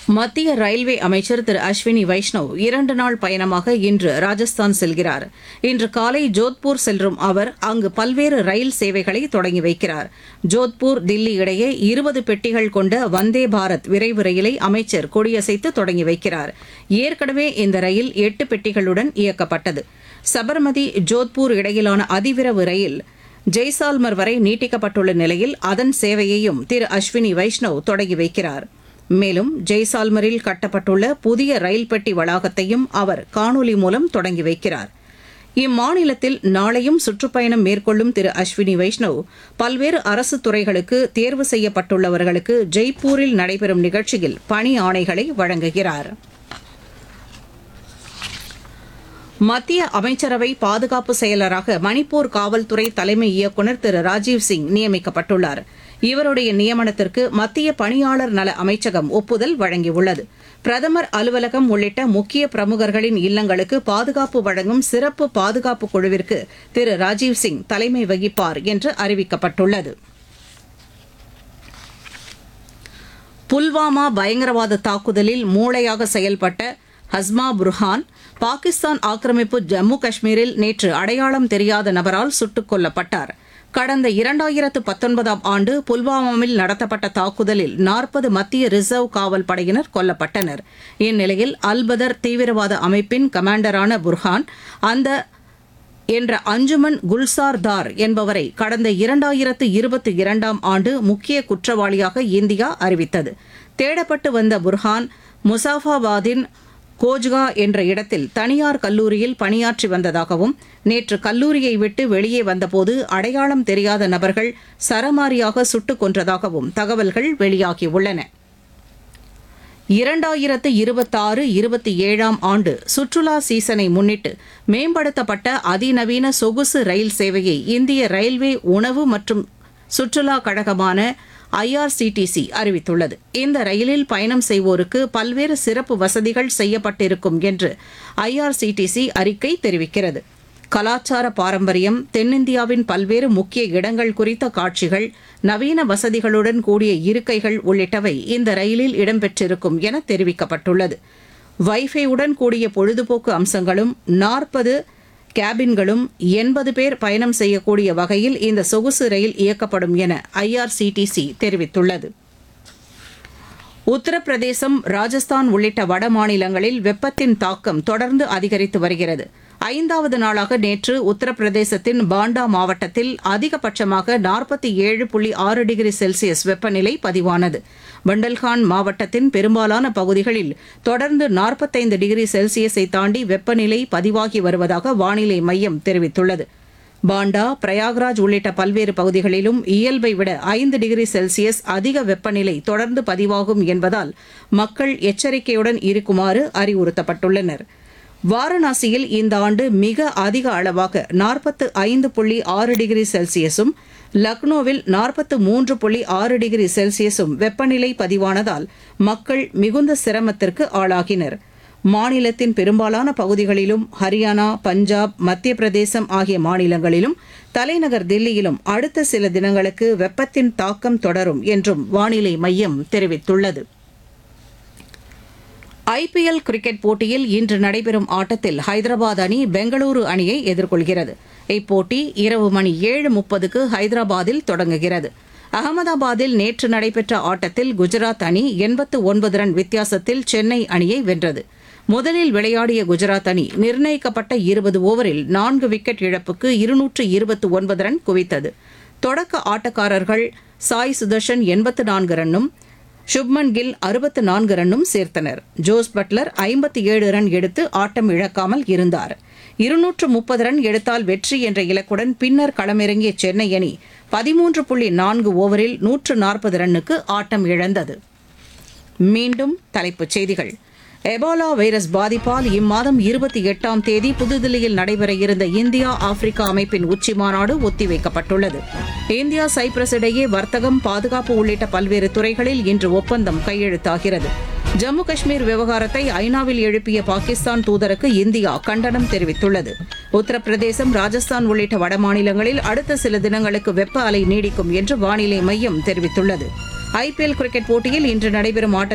மத்திய ரயில்வே அமைச்சர் திரு அஸ்வினி வைஷ்ணவ் 2 நாள் பயணமாக இன்று ராஜஸ்தான் செல்கிறார். இன்று காலை ஜோத்பூர் செல்லும் அவர் அங்கு பல்வேறு ரயில் சேவைகளை தொடங்கி வைக்கிறார். ஜோத்பூர் தில்லி இடையே 20 பெட்டிகள் கொண்ட வந்தே பாரத் விரைவு ரயிலை அமைச்சர் கொடியசைத்து தொடங்கி வைக்கிறார். ஏற்கனவே இந்த ரயில் 8 பெட்டிகளுடன் இயக்கப்பட்டது. சபர்மதி ஜோத்பூர் இடையிலான அதிவிரைவு ரயில் ஜெய்சால்மர் வரை நீட்டிக்கப்பட்டுள்ள நிலையில் அதன் சேவையையும் திரு அஸ்வினி வைஷ்ணவ் தொடங்கி வைக்கிறார். மேலும் ஜெய்சால்மரில் கட்டப்பட்டுள்ள புதிய ரயில் பெட்டி வளாகத்தையும் அவர் காணொலி மூலம் தொடங்கி வைக்கிறார். இம்மாநிலத்தில் நாளையும் சுற்றுப்பயணம் மேற்கொள்ளும் திரு அஸ்வினி வைஷ்ணவ் பல்வேறு அரசு துறைகளுக்கு தேர்வு செய்யப்பட்டுள்ளவர்களுக்கு ஜெய்ப்பூரில் நடைபெறும் நிகழ்ச்சியில் பணி ஆணைகளை வழங்குகிறார். மத்திய அமைச்சரவை பாதுகாப்பு செயலராக மணிப்பூர் காவல்துறை தலைமை இயக்குநர் திரு ராஜீவ் சிங் நியமிக்கப்பட்டுள்ளார். இவருடைய நியமனத்திற்கு மத்திய பணியாளர் நல அமைச்சகம் ஒப்புதல் வழங்கியுள்ளது. பிரதமர் அலுவலகம் உள்ளிட்ட முக்கிய பிரமுகர்களின் இல்லங்களுக்கு பாதுகாப்பு வழங்கும் சிறப்பு பாதுகாப்பு குழுவிற்கு திரு ராஜீவ் சிங் தலைமை வகிப்பார் என்று அறிவிக்கப்பட்டுள்ளது. புல்வாமா பயங்கரவாத தாக்குதலில் மூளையாக செயல்பட்ட ஹஸ்மா புர்ஹான் பாகிஸ்தான் ஆக்கிரமிப்பு ஜம்மு காஷ்மீரில் நேற்று அடையாளம் தெரியாத நபரால் சுட்டுக் கொல்லப்பட்டார். கடந்த 2019ஆம் ஆண்டு புல்வாமாவில் நடத்தப்பட்ட தாக்குதலில் 40 மத்திய ரிசர்வ் காவல் படையினர் கொல்லப்பட்டனர். இந்நிலையில் அல்பதர் தீவிரவாத அமைப்பின் கமாண்டரான புர்ஹான் என்ற அஞ்சுமன் குல்சார் தார் என்பவரை கடந்த 2022ஆம் ஆண்டு முக்கிய குற்றவாளியாக இந்தியா அறிவித்தது. தேடப்பட்டு வந்த புர்ஹான் முசாஃபாபாதின் கோஜ்கா என்ற இடத்தில் தனியார் கல்லூரியில் பணியாற்றி வந்ததாகவும் நேற்று கல்லூரியை விட்டு வெளியே வந்தபோது அடையாளம் தெரியாத நபர்கள் சரமாரியாக சுட்டுக் கொன்றதாகவும் தகவல்கள் வெளியாகியுள்ளன. 2026-27ஆம் ஆண்டு சுற்றுலா சீசனை முன்னிட்டு மேம்படுத்தப்பட்ட அதிநவீன சொகுசு ரயில் சேவையை இந்திய ரயில்வே உணவு மற்றும் சுற்றுலா கழகமான IRCTC அறிவித்துள்ளது. இந்த ரயிலில் பயணம் செய்வோருக்கு பல்வேறு சிறப்பு வசதிகள் செய்யப்பட்டிருக்கும் என்று IRCTC அறிக்கை தெரிவிக்கிறது. கலாச்சார பாரம்பரியம், தென்னிந்தியாவின் பல்வேறு முக்கிய இடங்கள் குறித்த காட்சிகள், நவீன வசதிகளுடன் கூடிய இருக்கைகள் உள்ளிட்டவை இந்த ரயிலில் இடம்பெற்றிருக்கும் என தெரிவிக்கப்பட்டுள்ளது. வைஃபையுடன் கூடிய பொழுதுபோக்கு அம்சங்களும் 40 கேபின்களும் 80 பேர் பயணம் செய்யக்கூடிய வகையில் இந்த சொகுசு ரயில் இயக்கப்படும் என IRCTC தெரிவித்துள்ளது. உத்தரப்பிரதேசம், ராஜஸ்தான் உள்ளிட்ட வட மாநிலங்களில் வெப்பத்தின் தாக்கம் தொடர்ந்து அதிகரித்து வருகிறது. 5வது நாளாக நேற்று உத்தரப்பிரதேசத்தின் பாண்டா மாவட்டத்தில் அதிகபட்சமாக 47.6 டிகிரி செல்சியஸ் வெப்பநிலை பதிவானது. பண்டல்கான் மாவட்டத்தின் பெரும்பாலான பகுதிகளில் தொடர்ந்து 45 டிகிரி செல்சியஸை தாண்டி வெப்பநிலை பதிவாகி வருவதாக வானிலை மையம் தெரிவித்துள்ளது. பாண்டா, பிரயாக்ராஜ் உள்ளிட்ட பல்வேறு பகுதிகளிலும் இயல்பை விட 5 டிகிரி செல்சியஸ் அதிக வெப்பநிலை தொடர்ந்து பதிவாகும் என்பதால் மக்கள் எச்சரிக்கையுடன் இருக்குமாறு அறிவுறுத்தப்பட்டுள்ளனர். வாரணாசியில் இந்த ஆண்டு மிக அதிக அளவாக 45.6 டிகிரி செல்சியஸும், லக்னோவில் 43.6 டிகிரி செல்சியஸும் வெப்பநிலை பதிவானதால் மக்கள் மிகுந்த சிரமத்திற்கு ஆளாகினர். மாநிலத்தின் பெரும்பாலான பகுதிகளிலும் ஹரியானா, பஞ்சாப், மத்திய பிரதேசம் ஆகிய மாநிலங்களிலும் தலைநகர் தில்லியிலும் அடுத்த சில தினங்களுக்கு வெப்பத்தின் தாக்கம் தொடரும் என்றும் வானிலை மையம் தெரிவித்துள்ளது. IPL கிரிக்கெட் போட்டியில் இன்று நடைபெறும் ஆட்டத்தில் ஹைதராபாத் அணி பெங்களூரு அணியை எதிர்கொள்கிறது. இப்போட்டி இரவு மணி 7:30க்கு ஹைதராபாத்தில் தொடங்குகிறது. அகமதாபாத்தில் நேற்று நடைபெற்ற ஆட்டத்தில் குஜராத் அணி 89 ரன் வித்தியாசத்தில் சென்னை அணியை வென்றது. முதலில் விளையாடிய குஜராத் அணி நிர்ணயிக்கப்பட்ட 20 ஓவரில் 4 விக்கெட் இழப்புக்கு 229 ரன் குவித்தது. தொடக்க ஆட்டக்காரர்கள் சாய் சுதர்ஷன் 84 ரன்னும், சுப்மன் கில் 64 ரன்னும் சேர்த்தனர். ஜோஸ் பட்லர் 57 ரன் எடுத்து ஆட்டம் இழக்காமல் இருந்தார். 230 ரன் எடுத்தால் வெற்றி என்ற இலக்குடன் பின்னர் களமிறங்கிய சென்னை அணி 13.4 ஓவரில் 140 ரன்னுக்கு ஆட்டம் இழந்தது. மீண்டும் தலைப்புச் செய்திகள். எபோலா வைரஸ் பாதிப்பால் இம்மாதம் 28ஆம் தேதி புதுதில்லியில் நடைபெற இருந்த இந்தியா ஆப்பிரிக்கா அமைப்பின் உச்சிமாநாடு ஒத்திவைக்கப்பட்டுள்ளது. இந்தியா சைப்ரஸ் இடையே வர்த்தகம், பாதுகாப்பு உள்ளிட்ட பல்வேறு துறைகளில் இன்று ஒப்பந்தம் கையெழுத்தாகிறது. ஜம்மு காஷ்மீர் விவகாரத்தை ஐநாவில் எழுப்பிய பாகிஸ்தான் தூதருக்கு இந்தியா கண்டனம் தெரிவித்துள்ளது. உத்தரப்பிரதேசம், ராஜஸ்தான் உள்ளிட்ட வடமாநிலங்களில் அடுத்த சில தினங்களுக்கு வெப்ப அலை நீடிக்கும் என்று வானிலை மையம் தெரிவித்துள்ளது. IPL கிரிக்கெட் போட்டியில் இன்று நடைபெறும் ஆட்டத்தில்